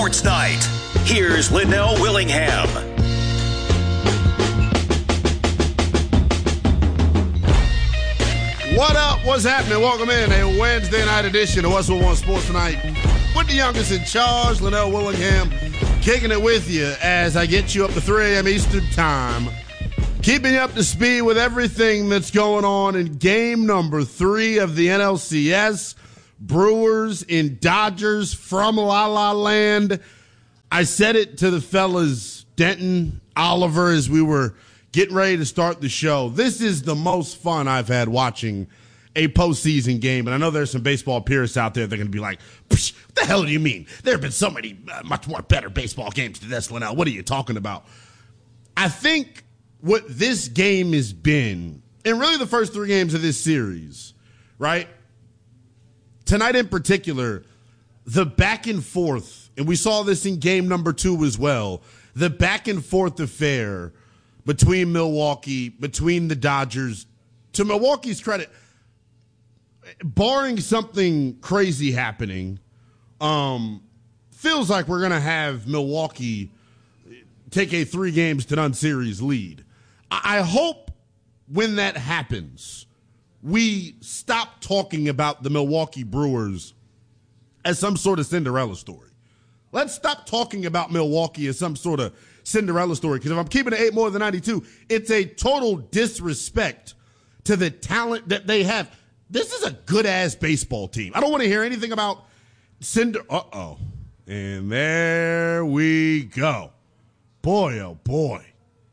Sports Night. Here's Linnell Willingham. What up? What's happening? Welcome in a Wednesday night edition of What's One Sports Night with the youngest in charge, Linnell Willingham, kicking it with you as I get you up to 3 a.m. Eastern Time, keeping you up to speed with everything that's going on in game number 3 of the NLCS. Brewers in Dodgers from La La Land. I said it to the fellas, Denton, Oliver, as we were getting ready to start the show. This is the most fun I've had watching a postseason game. And I know there's some baseball purists out there that are going to be like, what the hell do you mean? There have been so many much more better baseball games than this, Linnell. What are you talking about? I think what this game has been, and really the first 3 games of this series, right? Tonight in particular, the back and forth, and we saw this in game number 2 as well, the back and forth affair between Milwaukee, between the Dodgers. To Milwaukee's credit, barring something crazy happening, feels like we're going to have Milwaukee take a 3-0 series lead. I hope when that happens, we stop talking about the Milwaukee Brewers as some sort of Cinderella story. Let's stop talking about Milwaukee as some sort of Cinderella story, because if I'm keeping it 8 more than 92, it's a total disrespect to the talent that they have. This is a good-ass baseball team. I don't want to hear anything about Uh-oh. And there we go. Boy, oh boy.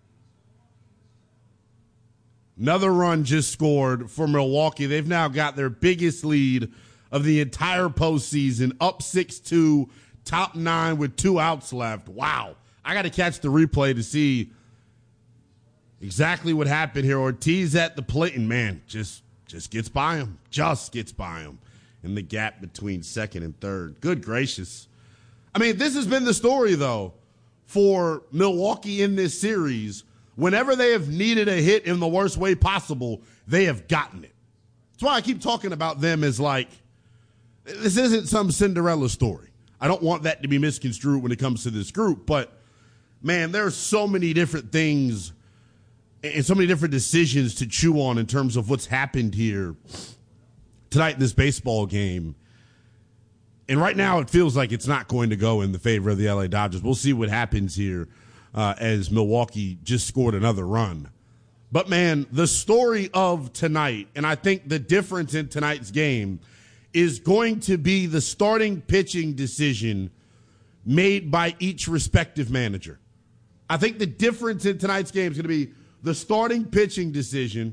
Another run just scored for Milwaukee. They've now got their biggest lead of the entire postseason, up 6-2, top 9 with 2 outs left. Wow. I got to catch the replay to see exactly what happened here. Ortiz at the plate, and man, just gets by him. Just gets by him in the gap between second and third. Good gracious. I mean, this has been the story, though, for Milwaukee in this series. Whenever they have needed a hit in the worst way possible, they have gotten it. That's why I keep talking about them as like, this isn't some Cinderella story. I don't want that to be misconstrued when it comes to this group, but man, there are so many different things and so many different decisions to chew on in terms of what's happened here tonight in this baseball game. And right now it feels like it's not going to go in the favor of the LA Dodgers. We'll see what happens here as Milwaukee just scored another run. But, man, the story of tonight, and I think the difference in tonight's game, is going to be the starting pitching decision made by each respective manager. I think the difference in tonight's game is going to be the starting pitching decision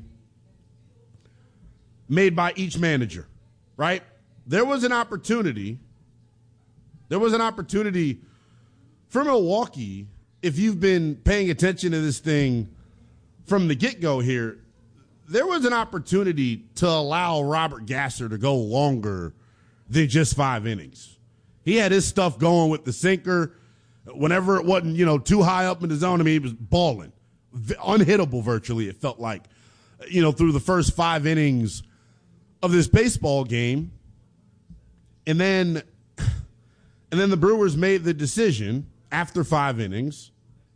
made by each manager, right? There was an opportunity for Milwaukee. If you've been paying attention to this thing from the get-go here, there was an opportunity to allow Robert Gasser to go longer than just 5 innings. He had his stuff going with the sinker. Whenever it wasn't, too high up in the zone, I mean, he was balling. Unhittable virtually, it felt like, through the first 5 innings of this baseball game. And then the Brewers made the decision after 5 innings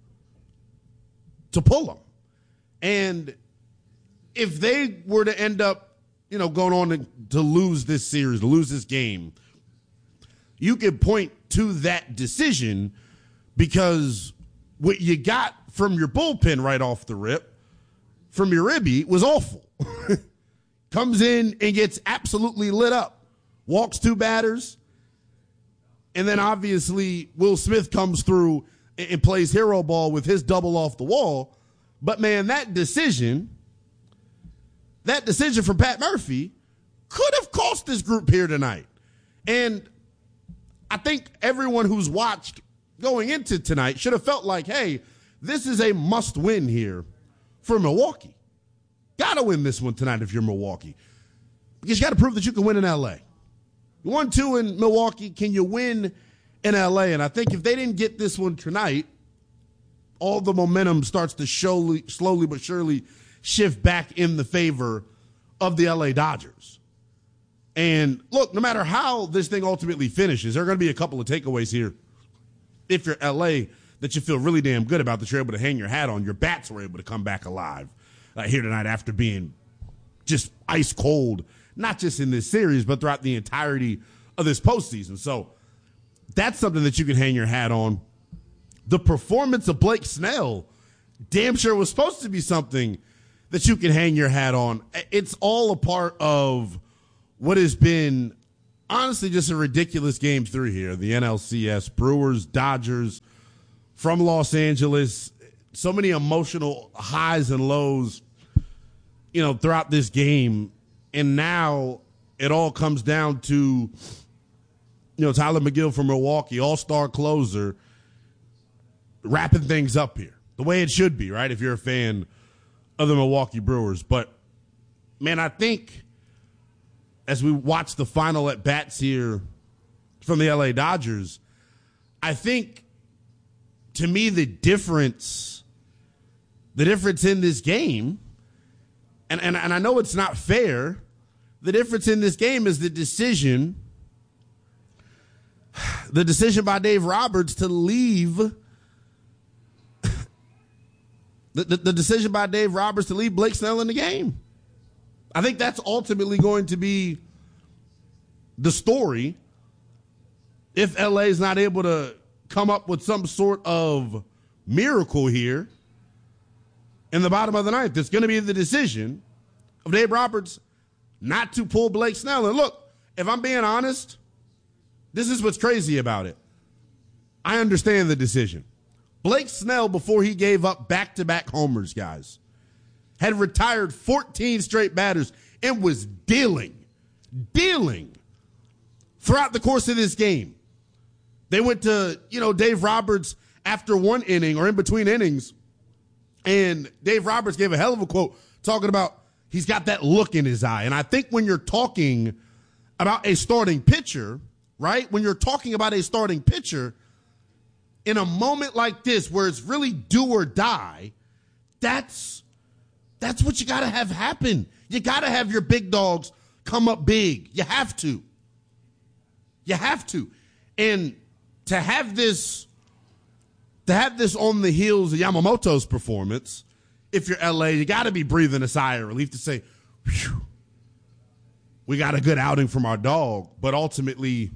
to pull him. And if they were to end up, going on to lose this series, to lose this game, you could point to that decision because what you got from your bullpen right off the rip, from Uribe, was awful. Comes in and gets absolutely lit up. Walks 2 batters. And then obviously Will Smith comes through and plays hero ball with his double off the wall. But, man, that decision from Pat Murphy could have cost this group here tonight. And I think everyone who's watched going into tonight should have felt like, hey, this is a must-win here for Milwaukee. Got to win this one tonight if you're Milwaukee. Because you got to prove that you can win in L.A. You won 2 in Milwaukee. Can you win in L.A.? And I think if they didn't get this one tonight, all the momentum starts to slowly but surely shift back in the favor of the L.A. Dodgers. And look, no matter how this thing ultimately finishes, there are going to be a couple of takeaways here if you're LA, that you feel really damn good about, that you're able to hang your hat on. Your bats were able to come back alive here tonight after being just ice cold, not just in this series, but throughout the entirety of this postseason. So that's something that you can hang your hat on. The performance of Blake Snell damn sure was supposed to be something that you can hang your hat on. It's all a part of what has been honestly just a ridiculous game 3 here. The NLCS, Brewers, Dodgers from Los Angeles. So many emotional highs and lows, throughout this game. And now it all comes down to, Tyler McGill from Milwaukee, all-star closer, wrapping things up here the way it should be, right? If you're a fan of the Milwaukee Brewers. But, man, I think as we watch the final at-bats here from the LA Dodgers, I think, to me, the difference in this game, and I know it's not fair, the difference in this game is the decision by Dave Roberts to leave the decision by Dave Roberts to leave Blake Snell in the game. I think that's ultimately going to be the story if LA is not able to come up with some sort of miracle here in the bottom of the ninth. It's going to be the decision of Dave Roberts not to pull Blake Snell. And look, if I'm being honest, this is what's crazy about it. I understand the decision. Blake Snell, before he gave up back-to-back homers, guys, had retired 14 straight batters and was dealing throughout the course of this game. They went to, Dave Roberts after one inning or in between innings, and Dave Roberts gave a hell of a quote talking about he's got that look in his eye. And I think when you're talking about a starting pitcher, right, when you're talking about a starting pitcher, in a moment like this where it's really do or die, that's what you got to have happen. You got to have your big dogs come up big. You have to. And to have this on the heels of Yamamoto's performance, if you're LA, you got to be breathing a sigh of relief to say, whew, we got a good outing from our dog, but ultimately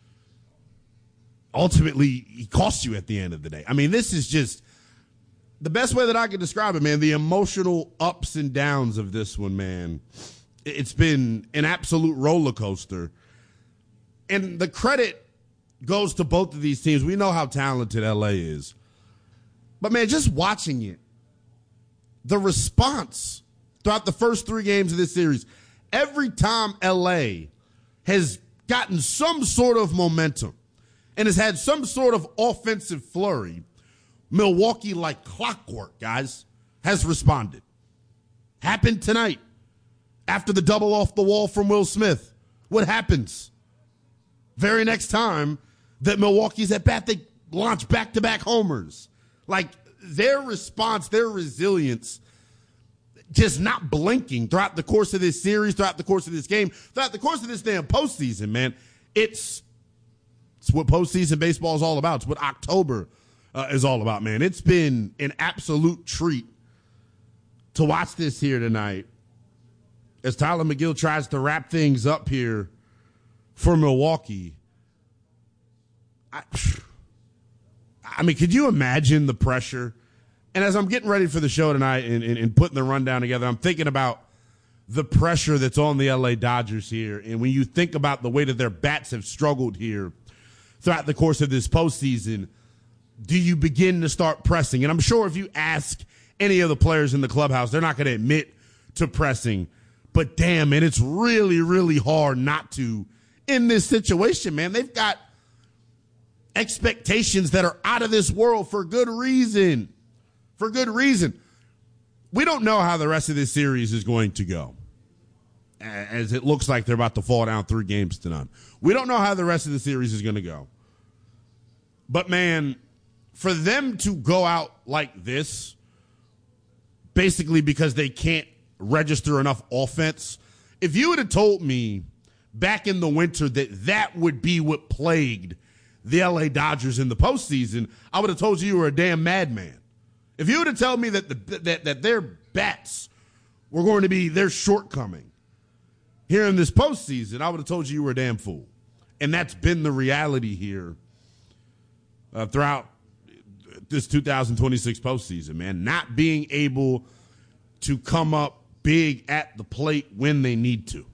he costs you at the end of the day. I mean, this is just the best way that I can describe it, man. The emotional ups and downs of this one, man. It's been an absolute roller coaster. And the credit goes to both of these teams. We know how talented LA is. But, man, just watching it, the response throughout the first 3 games of this series, every time LA has gotten some sort of momentum and has had some sort of offensive flurry, Milwaukee, like clockwork, guys, has responded. Happened tonight after the double off the wall from Will Smith. What happens? Very next time that Milwaukee's at bat, they launch back-to-back homers. Like, their response, their resilience, just not blinking throughout the course of this series, throughout the course of this game, throughout the course of this damn postseason, man. It's what postseason baseball is all about. It's what October is all about, man. It's been an absolute treat to watch this here tonight as Tyler McGill tries to wrap things up here for Milwaukee. I mean, could you imagine the pressure? And as I'm getting ready for the show tonight and putting the rundown together, I'm thinking about the pressure that's on the LA Dodgers here. And when you think about the way that their bats have struggled here throughout the course of this postseason, do you begin to start pressing? And I'm sure if you ask any of the players in the clubhouse, they're not going to admit to pressing. But damn, man, it's really, really hard not to in this situation, man. They've got expectations that are out of this world for good reason. For good reason. We don't know how the rest of this series is going to go, as it looks like they're about to fall down 3 games to none. We don't know how the rest of the series is going to go. But, man, for them to go out like this, basically because they can't register enough offense, if you would have told me back in the winter that would be what plagued the LA Dodgers in the postseason, I would have told you were a damn madman. If you would have told me that their bats were going to be their shortcoming here in this postseason, I would have told you were a damn fool. And that's been the reality here throughout this 2026 postseason, man. Not being able to come up big at the plate when they need to.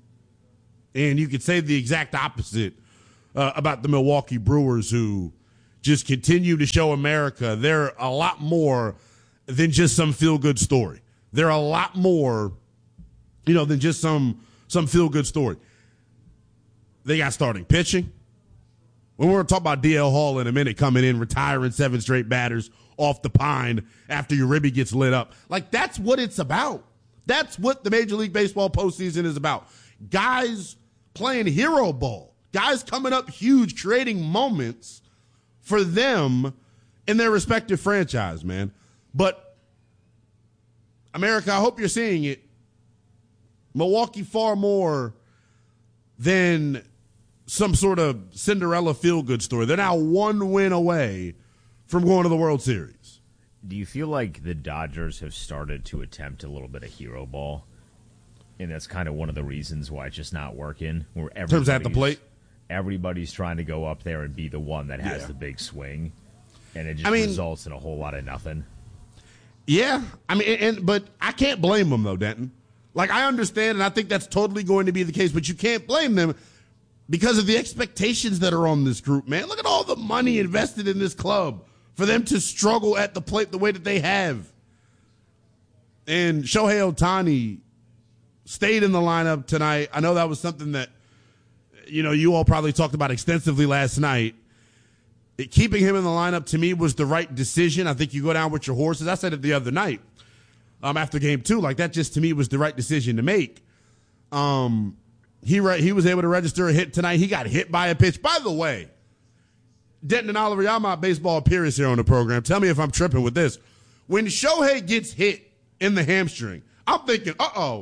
And you could say the exact opposite about the Milwaukee Brewers, who just continue to show America they're a lot more than just some feel-good story. They're a lot more, than just some feel-good story. They got starting pitching. When we're going to talk about DL Hall in a minute, coming in, retiring 7 straight batters off the pine after your ribby gets lit up. Like, that's what it's about. That's what the Major League Baseball postseason is about. Guys playing hero ball. Guys coming up huge, creating moments for them in their respective franchise, man. But, America, I hope you're seeing it. Milwaukee far more than some sort of Cinderella feel-good story. They're now 1 win away from going to the World Series. Do you feel like the Dodgers have started to attempt a little bit of hero ball? And that's kind of one of the reasons why it's just not working. Where in terms of at the plate? Everybody's trying to go up there and be the one that has the big swing. And it just results in a whole lot of nothing. Yeah. But I can't blame them, though, Denton. Like, I understand, and I think that's totally going to be the case, but you can't blame them because of the expectations that are on this group, man. Look at all the money invested in this club for them to struggle at the plate the way that they have. And Shohei Ohtani stayed in the lineup tonight. I know that was something that, you all probably talked about extensively last night. Keeping him in the lineup, to me, was the right decision. I think you go down with your horses. I said it the other night after game 2. Like, that just, to me, was the right decision to make. He was able to register a hit tonight. He got hit by a pitch. By the way, Denton and Oliver, y'all my baseball peers here on the program. Tell me if I'm tripping with this. When Shohei gets hit in the hamstring, I'm thinking,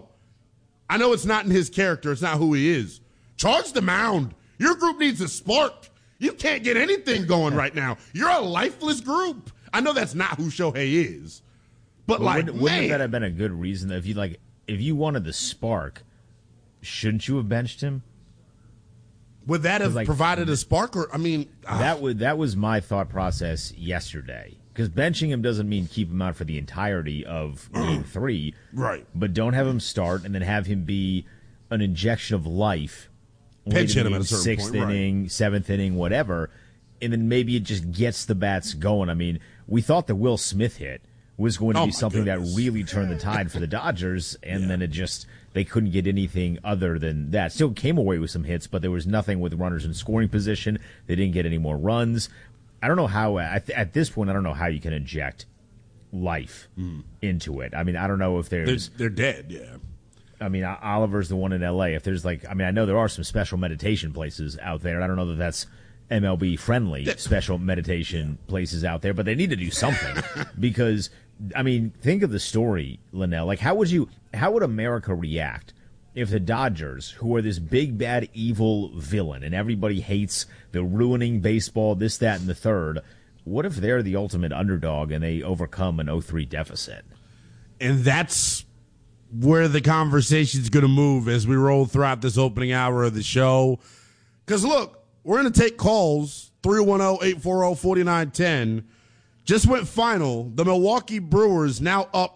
I know it's not in his character. It's not who he is. Charge the mound. Your group needs a spark. You can't get anything going right now. You're a lifeless group. I know that's not who Shohei is. But wouldn't that have been a good reason that if you wanted the spark, shouldn't you have benched him? Would that have provided a spark? Or that was my thought process yesterday. Because benching him doesn't mean keep him out for the entirety of Game 3. Right. But don't have him start and then have him be an injection of life. Pinch hit him at a certain sixth point. Inning, right. 7th inning, whatever. And then maybe it just gets the bats going. We thought the Will Smith hit was going to be something that really turned the tide for the Dodgers. And then they couldn't get anything other than that. Still came away with some hits, but there was nothing with runners in scoring position. They didn't get any more runs. I don't know how, at this point, I don't know how you can inject life into it. I don't know if they're dead, yeah. Oliver's the one in L.A. If there's I know there are some special meditation places out there, and I don't know that that's MLB-friendly special meditation places out there, but they need to do something because, think of the story, Linnell. How would America react if the Dodgers, who are this big, bad, evil villain, and everybody hates, they're ruining baseball, this, that, and the third, what if they're the ultimate underdog and they overcome an 0-3 deficit? And that's where the conversation's going to move as we roll throughout this opening hour of the show. Because, look, we're going to take calls, 310-840-4910. Just went final. The Milwaukee Brewers now up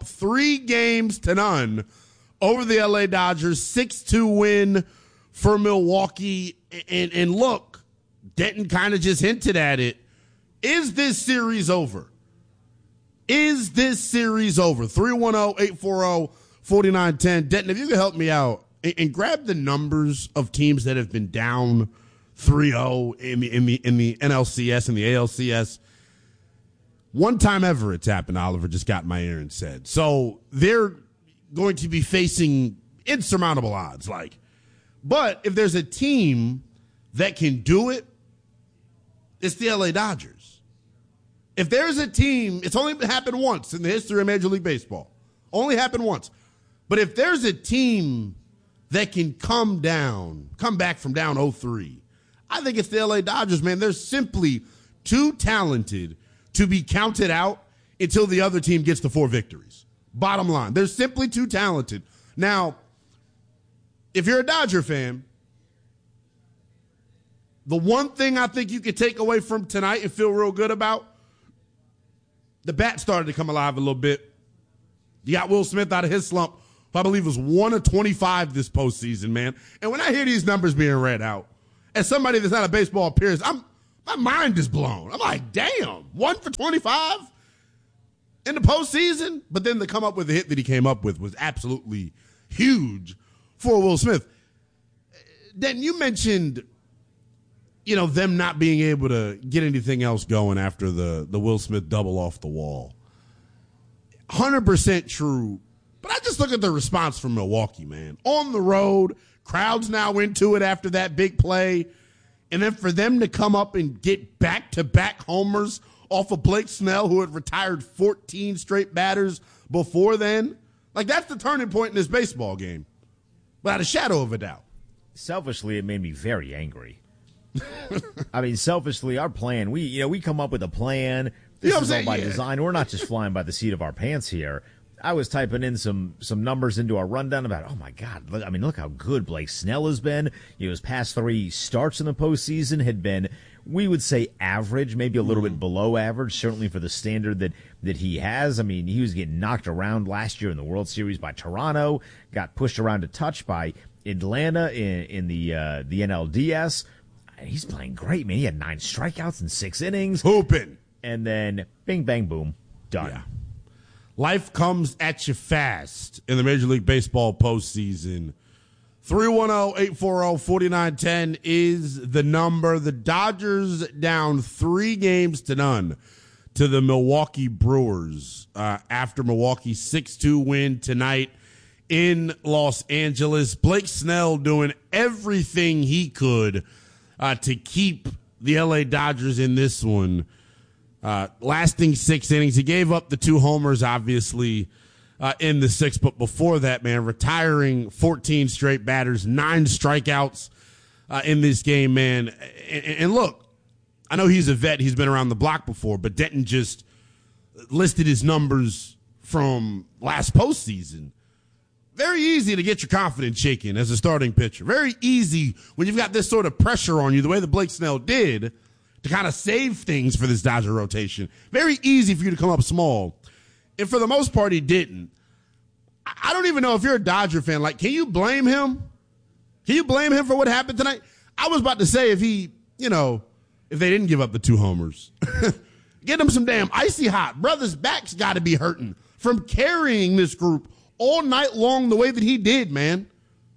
3-0 over the LA Dodgers, 6-2 win for Milwaukee. And look, Denton kind of just hinted at it. Is this series over? Is this series over? 310-840-4910. Denton, if you could help me out and grab the numbers of teams that have been down 3-0 in the NLCS and the ALCS. One time ever it's happened, Oliver just got in my ear and said. So they're going to be facing insurmountable odds. But if there's a team that can do it, it's the LA Dodgers. If there's a team, it's only happened once in the history of Major League Baseball. Only happened once. But if there's a team that can come back from down 0-3, I think it's the LA Dodgers, man. They're simply too talented to be counted out until the other team gets to 4 victories. Bottom line, they're simply too talented. Now, if you're a Dodger fan, the one thing I think you could take away from tonight and feel real good about, the bat started to come alive a little bit. You got Will Smith out of his slump, who I believe was 1 of 25 this postseason, man. And when I hear these numbers being read out, as somebody that's not a baseball purist, my mind is blown. I'm like, damn, 1 for 25 in the postseason? But then to come up with the hit that he came up with was absolutely huge for Will Smith. Then you mentioned, them not being able to get anything else going after the Will Smith double off the wall. 100% true. But I just look at the response from Milwaukee, man. On the road, crowds now into it after that big play. And then for them to come up and get back-to-back homers off of Blake Snell, who had retired 14 straight batters before then, like that's the turning point in this baseball game, without a shadow of a doubt. Selfishly, it made me very angry. I mean, selfishly, our plan, we come up with a plan. This is all by design. We're not just flying by the seat of our pants here. I was typing in some numbers into our rundown about, oh my God, look how good Blake Snell has been. His past 3 starts in the postseason had been, we would say, average, maybe a little bit below average, certainly for the standard that he has. I mean, he was getting knocked around last year in the World Series by Toronto, got pushed around a touch by Atlanta in the NLDS. He's playing great, man. He had 9 strikeouts in 6 innings. Hooping. And then bing, bang, boom, done. Yeah. Life comes at you fast in the Major League Baseball postseason. 310-840-4910 is the number. The Dodgers down 3-0 to the Milwaukee Brewers after Milwaukee's 6-2 win tonight in Los Angeles. Blake Snell doing everything he could to keep the LA Dodgers in this one. Lasting 6 innings. He gave up the 2 homers, obviously, in the 6th. But before that, man, retiring 14 straight batters, 9 strikeouts in this game, man. And look, I know he's a vet. He's been around the block before. But Denton just listed his numbers from last postseason. Very easy to get your confidence shaken as a starting pitcher. Very easy when you've got this sort of pressure on you, the way that Blake Snell did, to kind of save things for this Dodger rotation. Very easy for you to come up small. And for the most part, he didn't. I don't even know if you're a Dodger fan. Like, can you blame him? Can you blame him for what happened tonight? I was about to say if he, if they didn't give up the 2 homers. Get him some damn icy hot. Brother's back's got to be hurting from carrying this group all night long the way that he did, man.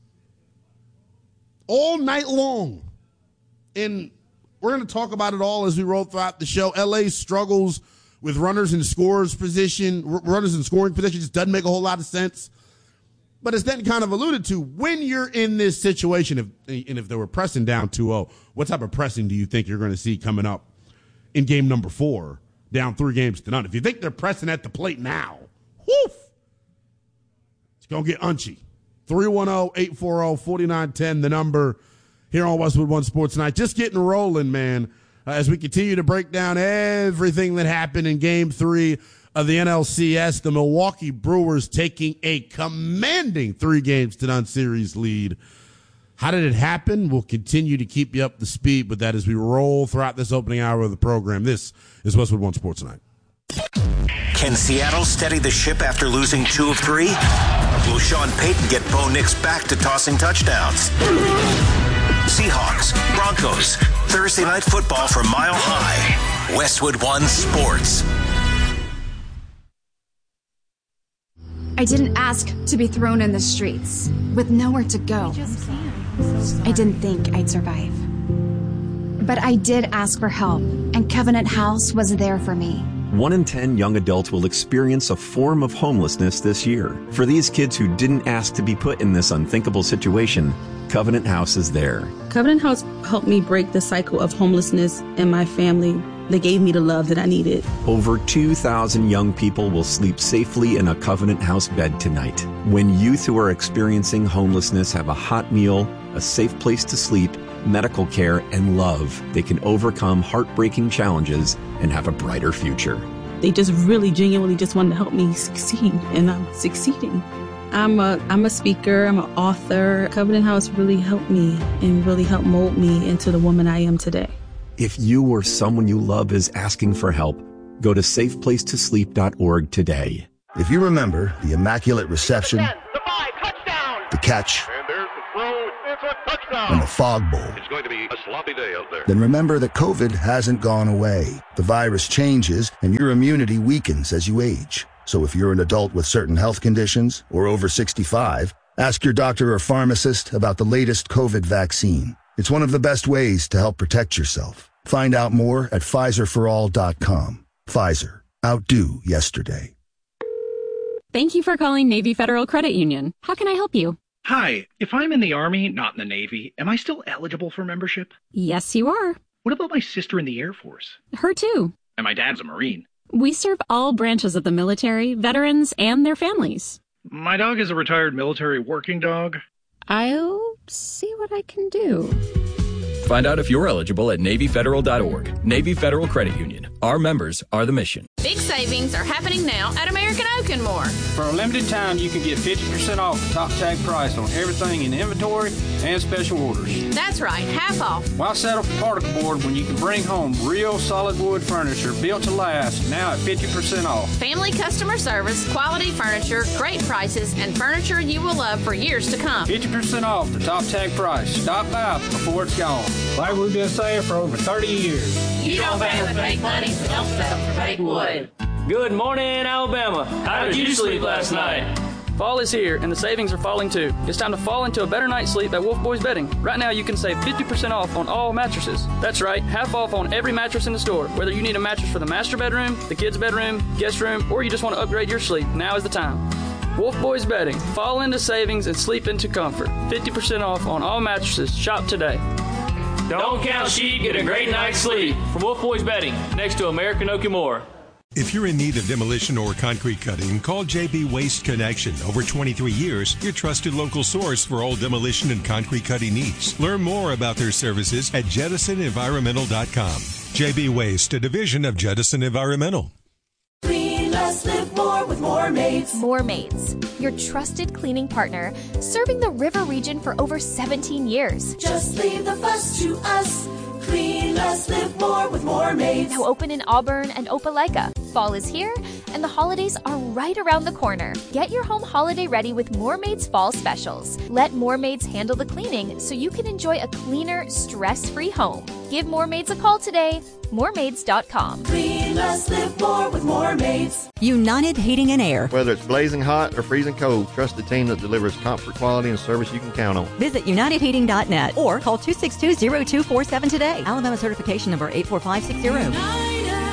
All night long. And we're going to talk about it all as we roll throughout the show. LA struggles with runners in scoring position just doesn't make a whole lot of sense. But as Denton kind of alluded to, when you're in this situation, if they were pressing down 2-0, what type of pressing do you think you're going to see coming up in game number 4, down 3-0? If you think they're pressing at the plate now, whoof, it's going to get unchy. 310-840-4910, the number here on Westwood One Sports Tonight. Just getting rolling, man, as we continue to break down everything that happened in Game 3 of the NLCS. The Milwaukee Brewers taking a commanding 3-0 series lead. How did it happen? We'll continue to keep you up to speed with that as we roll throughout this opening hour of the program. This is Westwood One Sports Tonight. Can Seattle steady the ship after losing 2 of 3? Will Sean Payton get Bo Nix back to tossing touchdowns? Seahawks, Broncos, Thursday Night Football from Mile High. Westwood One Sports. I didn't ask to be thrown in the streets with nowhere to go. I didn't think I'd survive. But I did ask for help, and Covenant House was there for me. 1 in 10 young adults will experience a form of homelessness this year. For these kids who didn't ask to be put in this unthinkable situation, Covenant House is there. Covenant House helped me break the cycle of homelessness in my family. They gave me the love that I needed. Over 2,000 young people will sleep safely in a Covenant House bed tonight. When youth who are experiencing homelessness have a hot meal, a safe place to sleep, medical care, and love, they can overcome heartbreaking challenges and have a brighter future. They just really genuinely just wanted to help me succeed, and I'm succeeding. I'm a speaker, I'm an author. Covenant House really helped me and really helped mold me into the woman I am today. If you or someone you love is asking for help, go to safeplacetosleep.org today. If you remember the Immaculate Reception, the catch, and the fog bowl, it's going to be a sloppy day out there. Then remember that COVID hasn't gone away. The virus changes and your immunity weakens as you age. So if you're an adult with certain health conditions or over 65, ask your doctor or pharmacist about the latest COVID vaccine. It's one of the best ways to help protect yourself. Find out more at PfizerForAll.com. Pfizer. Outdo yesterday. Thank you for calling Navy Federal Credit Union. How can I help you? Hi. If I'm in the Army, not in the Navy, am I still eligible for membership? Yes, you are. What about my sister in the Air Force? Her too. And my dad's a Marine. We serve all branches of the military, veterans, and their families. My dog is a retired military working dog. I'll see what I can do. Find out if you're eligible at NavyFederal.org. Navy Federal Credit Union. Our members are the mission. Big savings are happening now at American Oak and More. For a limited time, you can get 50% off the top tag price on everything in inventory and special orders. That's right, half off. Why settle for particle board when you can bring home real solid wood furniture built to last now at 50% off? Family customer service, quality furniture, great prices, and furniture you will love for years to come. 50% off the top tag price. Stop by before it's gone. Like we've been saying for over 30 years. You don't bang with fake money, so don't settle for fake wood. Good morning, Alabama. How did you sleep last night? Fall is here, and the savings are falling too. It's time to fall into a better night's sleep at Wolf Boys Bedding. Right now, you can save 50% off on all mattresses. That's right, half off on every mattress in the store. Whether you need a mattress for the master bedroom, the kids' bedroom, guest room, or you just want to upgrade your sleep, now is the time. Wolf Boys Bedding. Fall into savings and sleep into comfort. 50% off on all mattresses. Shop today. Don't count sheep, get a great night's sleep. From Wolf Boys Bedding, next to American Oak and More. If you're in need of demolition or concrete cutting, call JB Waste Connection. Over 23 years, your trusted local source for all demolition and concrete cutting needs. Learn more about their services at JedisonEnvironmental.com. JB Waste, a division of Jedison Environmental. Clean less, live more with More Maids. More Maids, your trusted cleaning partner, serving the river region for over 17 years. Just leave the fuss to us. Clean less, live more with More Maids. Now open in Auburn and Opelika. Fall is here, and the holidays are right around the corner. Get your home holiday ready with More Maids Fall Specials. Let More Maids handle the cleaning so you can enjoy a cleaner, stress-free home. Give More Maids a call today. MoreMaids.com. Clean less, live more with More Maids. United Heating and Air. Whether it's blazing hot or freezing cold, trust the team that delivers comfort, quality, and service you can count on. Visit UnitedHeating.net or call 262-0247 today. Alabama certification number 84560.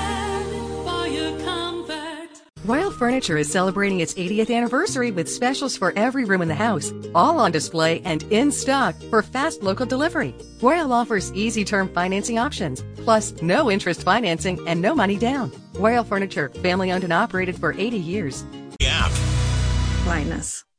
Royal Furniture is celebrating its 80th anniversary with specials for every room in the house, all on display and in stock for fast local delivery. Royal offers easy term financing options, plus no interest financing and no money down. Royal Furniture, family owned and operated for 80 years. Yeah. Blindness.